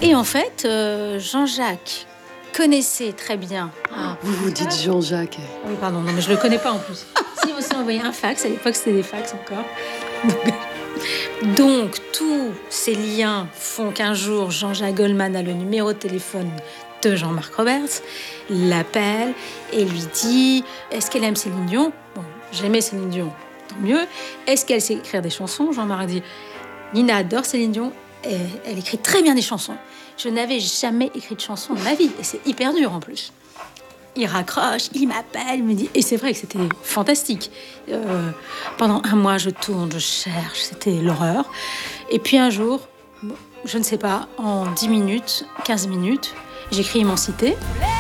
Et en fait, Jean-Jacques connaissait très bien... Vous vous dites Jean-Jacques. Oui, pardon, non, mais je le connais pas en plus. Si, on s'est envoyé un fax, à l'époque c'était des fax encore. Donc, tous ces liens font qu'un jour, Jean-Jacques Goldman a le numéro de téléphone de Jean-Marc Roberts, l'appelle et lui dit « Est-ce qu'elle aime Céline Dion ?» Bon, j'aimais Céline Dion, tant mieux. « Est-ce qu'elle sait écrire des chansons ?» Jean-Marc dit « Nina adore Céline Dion, et elle écrit très bien des chansons. Je n'avais jamais écrit de chanson de ma vie, et c'est hyper dur en plus. » Il raccroche, il m'appelle, il me dit... Et c'est vrai que c'était fantastique. Pendant un mois, je tourne, je cherche, c'était l'horreur. Et puis un jour, je ne sais pas, en 10 minutes, 15 minutes, j'écris Immensité.